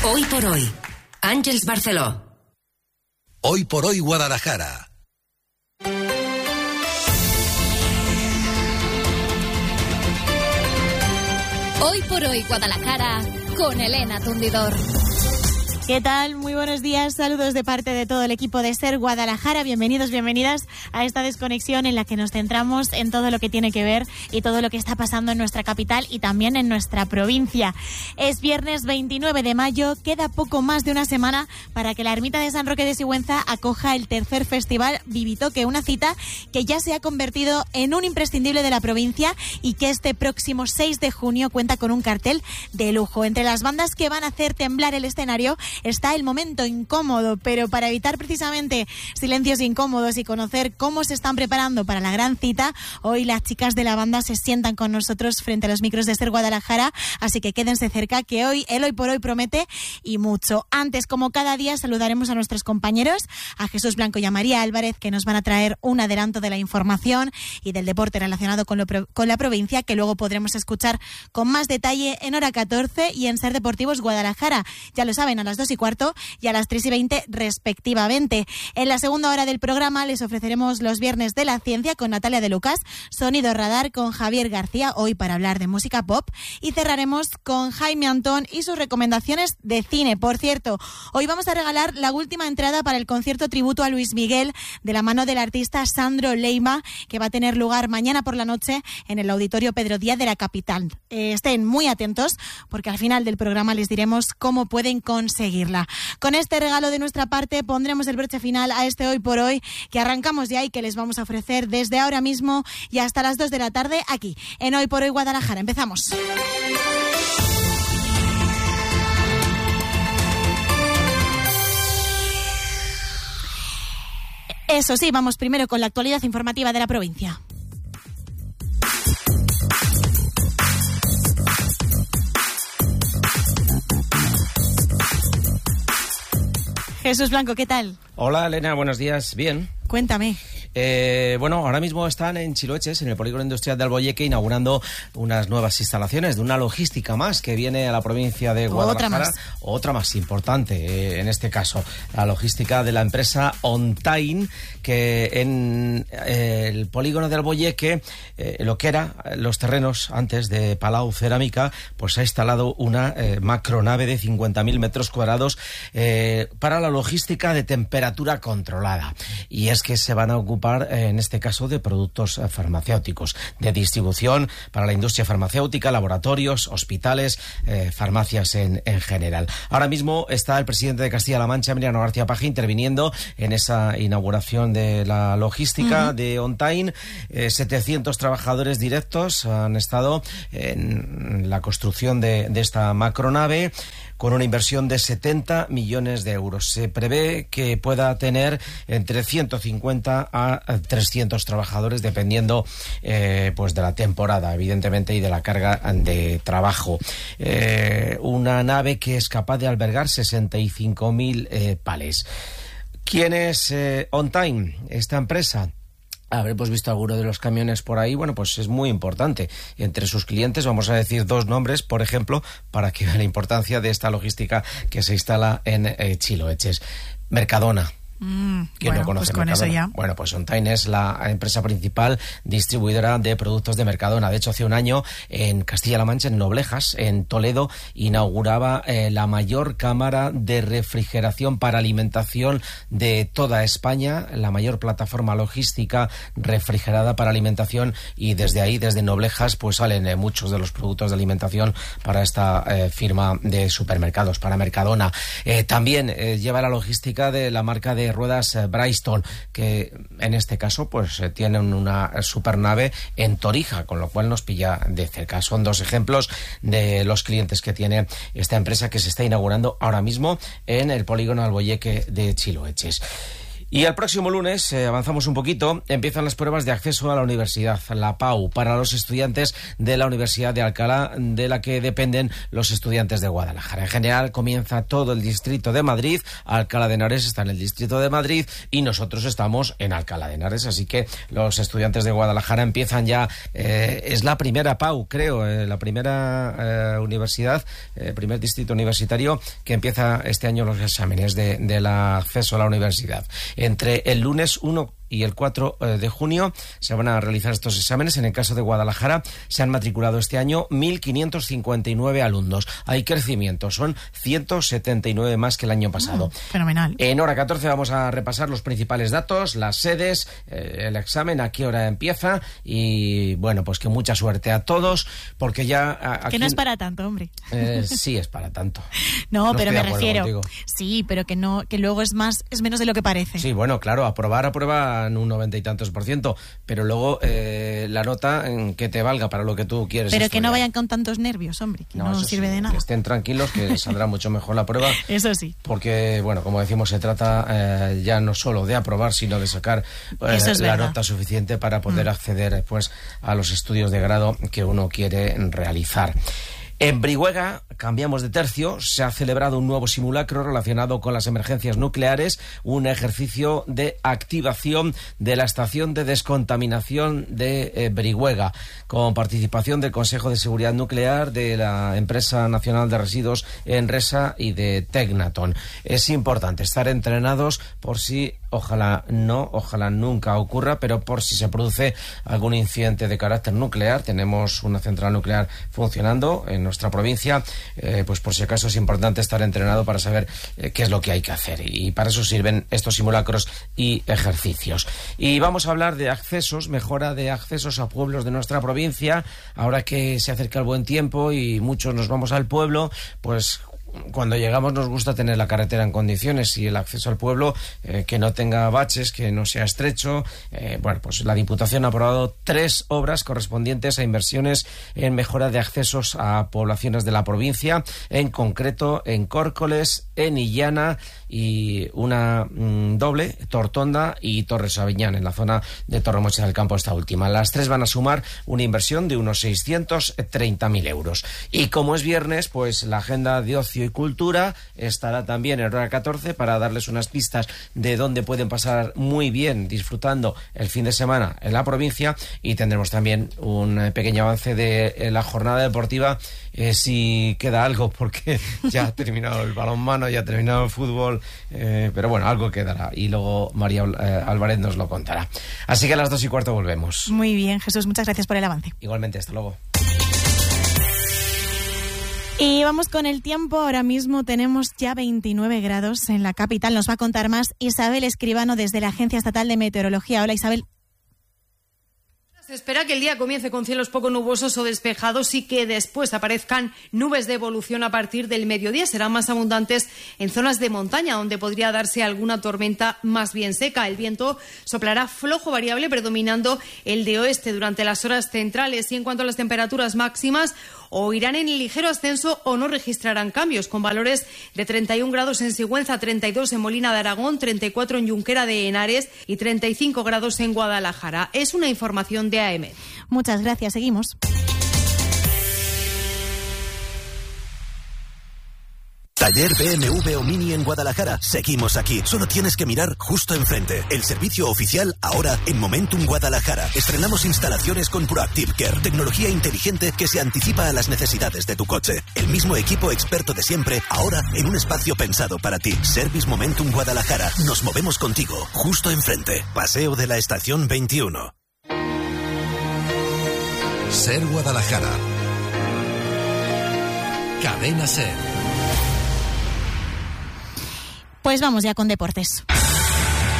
Hoy por hoy, Àngels Barceló. Hoy por hoy, Guadalajara. Hoy por hoy, Guadalajara, con Elena Tundidor. ¿Qué tal? Muy buenos días, saludos de parte de todo el equipo de SER Guadalajara. Bienvenidos, bienvenidas a esta desconexión en la que nos centramos en todo lo que tiene que ver y todo lo que está pasando en nuestra capital y también en nuestra provincia. Es viernes 29 de mayo, queda poco más de una semana para que la Ermita de San Roque de Sigüenza acoja el tercer festival Vivitoque, una cita que ya se ha convertido en un imprescindible de la provincia y que este próximo 6 de junio cuenta con un cartel de lujo. Entre las bandas que van a hacer temblar el escenario está el momento incómodo, pero para evitar precisamente silencios incómodos y conocer cómo se están preparando para la gran cita, hoy las chicas de la banda se sientan con nosotros frente a los micros de SER Guadalajara, así que quédense cerca que hoy, el hoy por hoy promete y mucho. Antes, como cada día, saludaremos a nuestros compañeros, a Jesús Blanco y a María Álvarez, que nos van a traer un adelanto de la información y del deporte relacionado con la provincia, que luego podremos escuchar con más detalle en hora 14 y en SER Deportivos Guadalajara. Ya lo saben, a las 2:15 y a las 3:20 respectivamente. En la segunda hora del programa les ofreceremos los viernes de la ciencia con Natalia de Lucas, Sonido Radar con Javier García, hoy para hablar de música pop, y cerraremos con Jaime Antón y sus recomendaciones de cine. Por cierto, hoy vamos a regalar la última entrada para el concierto tributo a Luis Miguel de la mano del artista Sandro Leima, que va a tener lugar mañana por la noche en el Auditorio Pedro Díaz de la capital. Estén muy atentos porque al final del programa les diremos cómo pueden conseguirla. Con este regalo de nuestra parte pondremos el broche final a este Hoy por Hoy que arrancamos ya y que les vamos a ofrecer desde ahora mismo y hasta las 2 de la tarde aquí en Hoy por Hoy Guadalajara. Empezamos. Eso sí, vamos primero con la actualidad informativa de la provincia. Jesús Blanco, ¿qué tal? Hola, Elena, buenos días. Bien. Cuéntame. Bueno, ahora mismo están en Chiloeches, en el Polígono Industrial de Alboyeque, inaugurando unas nuevas instalaciones de una logística más que viene a la provincia de Guadalajara. Otra más importante, en este caso, la logística de la empresa Ontain, que en el Polígono de Alboyeque, lo que era los terrenos antes de Palau Cerámica, pues ha instalado una macronave de 50.000 metros cuadrados para la logística de temperatura controlada. Y es que se van a ocupar en este caso de productos farmacéuticos, de distribución para la industria farmacéutica, laboratorios, hospitales, farmacias en general. Ahora mismo está el presidente de Castilla-La Mancha, Emiliano García Paje, interviniendo en esa inauguración de la logística de Ontain. 700 trabajadores directos han estado en la construcción de esta macronave, con una inversión de 70 millones de euros. Se prevé que pueda tener entre 150 a 300 trabajadores, dependiendo pues de la temporada, evidentemente, y de la carga de trabajo. Una nave que es capaz de albergar 65.000 palés. ¿Quién es Ontain, esta empresa? Habremos visto alguno de los camiones por ahí. Bueno, pues es muy importante. Entre sus clientes vamos a decir dos nombres, por ejemplo, para que vean la importancia de esta logística que se instala en Chiloeches. Mercadona. ¿Quién no conoce pues con Mercadona? Eso ya. Bueno, pues Ontain es la empresa principal distribuidora de productos de Mercadona. De hecho, hace un año en Castilla-La Mancha, en Noblejas, en Toledo, inauguraba la mayor cámara de refrigeración para alimentación de toda España, la mayor plataforma logística refrigerada para alimentación, y desde ahí, desde Noblejas, pues salen muchos de los productos de alimentación para esta firma de supermercados, para Mercadona. También lleva la logística de la marca de ruedas Bristol, que en este caso pues tienen una supernave en Torija, con lo cual nos pilla de cerca. Son dos ejemplos de los clientes que tiene esta empresa que se está inaugurando ahora mismo en el Polígono Alboyeque de Chiloeches. Y el próximo lunes, avanzamos un poquito, empiezan las pruebas de acceso a la universidad, la PAU, para los estudiantes de la Universidad de Alcalá, de la que dependen los estudiantes de Guadalajara. En general, comienza todo el distrito de Madrid, Alcalá de Henares está en el distrito de Madrid y nosotros estamos en Alcalá de Henares, así que los estudiantes de Guadalajara empiezan ya, es la primera PAU, creo, la primera universidad, primer distrito universitario que empieza este año los exámenes del acceso a la universidad. Entre el lunes 1 y el 4 de junio se van a realizar estos exámenes. En el caso de Guadalajara se han matriculado este año 1.559 alumnos. Hay crecimiento, son 179 más que el año pasado. Fenomenal. En hora 14 vamos a repasar los principales datos, las sedes, el examen, a qué hora empieza y bueno, pues que mucha suerte a todos, porque ya... Que no es para tanto, hombre. Sí, es para tanto. No, pero me refiero... Contigo. Sí, pero que no, que luego es menos de lo que parece. Sí, bueno, claro, aprueba un 90 y tantos %, pero luego la nota en que te valga para lo que tú quieres pero estudiar. Que no vayan con tantos nervios, hombre, que no sirve de nada. Que estén tranquilos, que saldrá mucho mejor la prueba. Eso sí. Porque, bueno, como decimos, se trata ya no solo de aprobar, sino de sacar la nota suficiente para poder acceder pues a los estudios de grado que uno quiere realizar. En Brihuega, cambiamos de tercio, se ha celebrado un nuevo simulacro relacionado con las emergencias nucleares, un ejercicio de activación de la estación de descontaminación de Brihuega, con participación del Consejo de Seguridad Nuclear, de la Empresa Nacional de Residuos Enresa y de Tecnaton. Es importante estar entrenados por si, ojalá nunca ocurra, pero por si se produce algún incidente de carácter nuclear. Tenemos una central nuclear funcionando en nuestra provincia, pues por si acaso es importante estar entrenado para saber qué es lo que hay que hacer, y para eso sirven estos simulacros y ejercicios. Y vamos a hablar de accesos, mejora de accesos a pueblos de nuestra provincia. Ahora que se acerca el buen tiempo y muchos nos vamos al pueblo, pues cuando llegamos nos gusta tener la carretera en condiciones y el acceso al pueblo que no tenga baches, que no sea estrecho. Bueno, pues la Diputación ha aprobado 3 obras correspondientes a inversiones en mejora de accesos a poblaciones de la provincia, en concreto en Córcoles, en Illana y una doble, Tortonda y Torres Aviñán, en la zona de Torremocha del Campo, esta última. Las 3 van a sumar una inversión de unos 630.000 euros. Y como es viernes, pues la agenda de ocio y cultura estará también en hora 14 para darles unas pistas de dónde pueden pasar muy bien disfrutando el fin de semana en la provincia, y tendremos también un pequeño avance de la jornada deportiva, si queda algo, porque ya ha terminado el balonmano, ya ha terminado el fútbol, pero bueno, algo quedará y luego María Álvarez nos lo contará. Así que a las 2:15 volvemos. Muy bien, Jesús, muchas gracias por el avance. Igualmente, hasta luego. Y vamos con el tiempo. Ahora mismo tenemos ya 29 grados en la capital. Nos va a contar más Isabel Escribano desde la Agencia Estatal de Meteorología. Hola, Isabel. Se espera que el día comience con cielos poco nubosos o despejados y que después aparezcan nubes de evolución a partir del mediodía. Serán más abundantes en zonas de montaña, donde podría darse alguna tormenta más bien seca. El viento soplará flojo variable, predominando el de oeste durante las horas centrales. Y en cuanto a las temperaturas máximas, o irán en ligero ascenso o no registrarán cambios, con valores de 31 grados en Sigüenza, 32 en Molina de Aragón, 34 en Junquera de Henares y 35 grados en Guadalajara. Es una información de AM. Muchas gracias, seguimos. Taller BMW o Mini en Guadalajara. Seguimos aquí. Solo tienes que mirar justo enfrente. El servicio oficial ahora en Momentum Guadalajara. Estrenamos instalaciones con Proactive Care, tecnología inteligente que se anticipa a las necesidades de tu coche. El mismo equipo experto de siempre, ahora en un espacio pensado para ti. Service Momentum Guadalajara. Nos movemos contigo. Justo enfrente. Paseo de la Estación 21. Ser Guadalajara. Cadena Ser. Pues vamos ya con deportes.